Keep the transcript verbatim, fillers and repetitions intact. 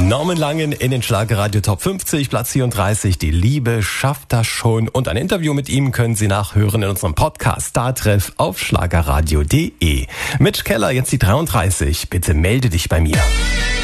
Norman Langen in den Schlagerradio Top fünfzig, Platz vierunddreißig. Die Liebe schafft das schon. Und ein Interview mit ihm können Sie nachhören in unserem Podcast Startreff auf schlagerradio punkt de. Mitch Keller, jetzt die dreiunddreißig. Bitte melde dich bei mir.